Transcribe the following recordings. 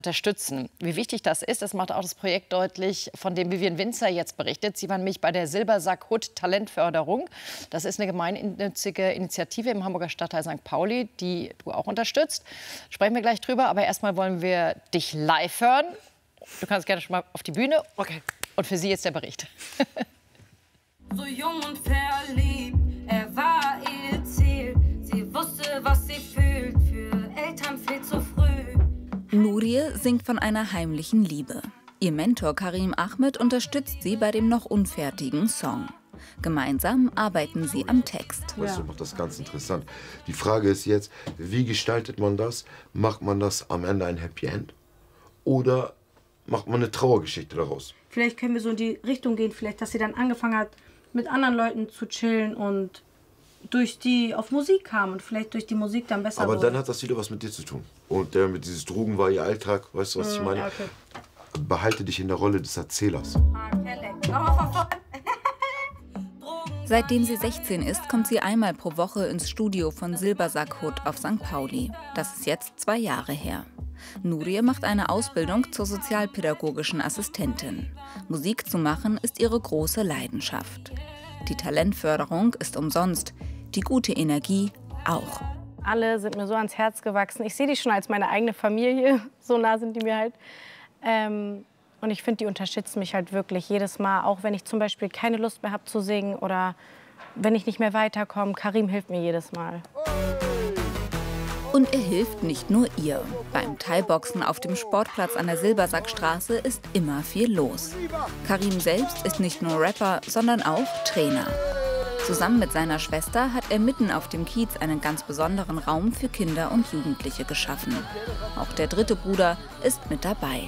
unterstützen. Wie wichtig das ist, das macht auch das Projekt deutlich, von dem Vivian Winzer jetzt berichtet. Sie waren nämlich bei der Silbersack Hood Talentförderung. Das ist eine gemeinnützige Initiative im Hamburger Stadtteil St. Pauli, die du auch unterstützt. Sprechen wir gleich drüber, aber erstmal wollen wir dich live hören. Du kannst gerne schon mal auf die Bühne. Okay. Und für Sie jetzt der Bericht. So jung und verliebt, er war ihr Ziel. Sie wusste, was sie fühlt, für Eltern viel zu früh. Nurie singt von einer heimlichen Liebe. Ihr Mentor Karim Ahmed unterstützt sie bei dem noch unfertigen Song. Gemeinsam arbeiten sie am Text. Weißt du, macht das ganz interessant. Die Frage ist jetzt, wie gestaltet man das? Macht man das am Ende ein Happy End? Oder macht man eine Trauergeschichte daraus? Vielleicht können wir so in die Richtung gehen, vielleicht, dass sie dann angefangen hat, mit anderen Leuten zu chillen und durch die auf Musik kam und vielleicht durch die Musik dann besser Aber wurde. dann hat das wieder was mit dir zu tun. Und mit dieses Drogen war ihr Alltag, weißt du, was ich meine? Okay. Behalte dich in der Rolle des Erzählers. Seitdem sie 16 ist, kommt sie einmal pro Woche ins Studio von Silbersack Hood auf St. Pauli. Das ist jetzt 2 Jahre her. Nurie macht eine Ausbildung zur sozialpädagogischen Assistentin. Musik zu machen ist ihre große Leidenschaft. Die Talentförderung ist umsonst, die gute Energie auch. Alle sind mir so ans Herz gewachsen. Ich sehe die schon als meine eigene Familie, so nah sind die mir halt. Und ich finde, die unterstützen mich halt wirklich jedes Mal, auch wenn ich zum Beispiel keine Lust mehr habe zu singen oder wenn ich nicht mehr weiterkomme. Karim hilft mir jedes Mal. Und er hilft nicht nur ihr. Beim Thai-Boxen auf dem Sportplatz an der Silbersackstraße ist immer viel los. Karim selbst ist nicht nur Rapper, sondern auch Trainer. Zusammen mit seiner Schwester hat er mitten auf dem Kiez einen ganz besonderen Raum für Kinder und Jugendliche geschaffen. Auch der dritte Bruder ist mit dabei.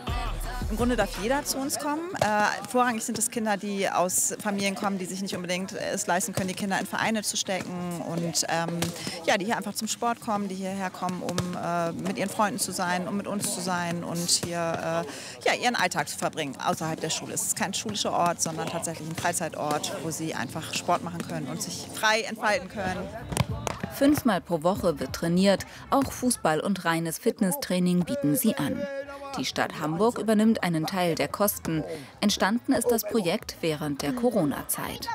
Im Grunde darf jeder zu uns kommen. Vorrangig sind es Kinder, die aus Familien kommen, die sich nicht unbedingt es leisten können, die Kinder in Vereine zu stecken. Und ja, die hier einfach zum Sport kommen, die hierher kommen, um mit ihren Freunden zu sein, um mit uns zu sein und hier ja, ihren Alltag zu verbringen außerhalb der Schule. Es ist kein schulischer Ort, sondern tatsächlich ein Freizeitort, wo sie einfach Sport machen können und sich frei entfalten können. 5-mal pro Woche wird trainiert, auch Fußball und reines Fitnesstraining bieten sie an. Die Stadt Hamburg übernimmt einen Teil der Kosten. Entstanden ist das Projekt während der Corona-Zeit.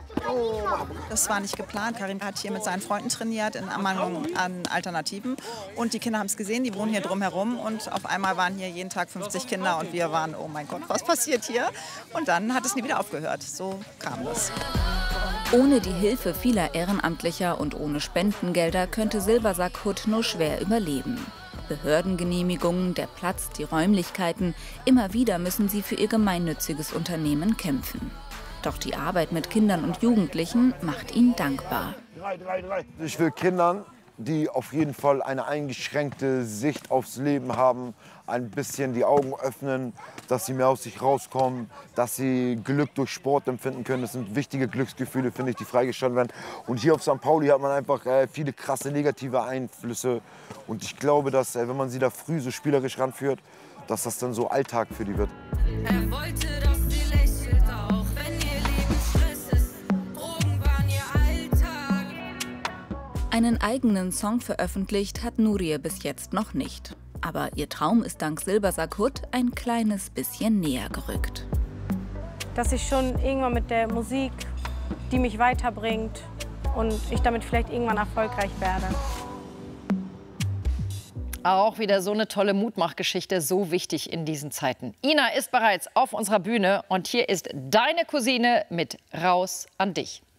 Das war nicht geplant. Karim hat hier mit seinen Freunden trainiert in Ermangelung an Alternativen. Und die Kinder haben es gesehen, die wohnen hier drumherum. Und auf einmal waren hier jeden Tag 50 Kinder und wir waren, oh mein Gott, was passiert hier? Und dann hat es nie wieder aufgehört. So kam das. Ohne die Hilfe vieler Ehrenamtlicher und ohne Spendengelder könnte Silbersack Hood nur schwer überleben. Behördengenehmigungen, der Platz, die Räumlichkeiten. Immer wieder müssen sie für ihr gemeinnütziges Unternehmen kämpfen. Doch die Arbeit mit Kindern und Jugendlichen macht ihn dankbar. Ich will Kindern, die auf jeden Fall eine eingeschränkte Sicht aufs Leben haben, ein bisschen die Augen öffnen, dass sie mehr aus sich rauskommen, dass sie Glück durch Sport empfinden können. Das sind wichtige Glücksgefühle, finde ich, die freigestellt werden. Und hier auf St. Pauli hat man einfach viele krasse negative Einflüsse. Und ich glaube, dass, wenn man sie da früh so spielerisch ranführt, dass das dann so Alltag für die wird. Er wollte, dass sie lächelt, auch wenn ihr Leben Stress ist. Drogen waren ihr Alltag. Einen eigenen Song veröffentlicht hat Nurie bis jetzt noch nicht. Aber ihr Traum ist dank Silbersack Hood ein kleines bisschen näher gerückt. Dass ich schon irgendwann mit der Musik, die mich weiterbringt und ich damit vielleicht irgendwann erfolgreich werde. Auch wieder so eine tolle Mutmachgeschichte, so wichtig in diesen Zeiten. Ina ist bereits auf unserer Bühne und hier ist deine Cousine mit Raus an dich.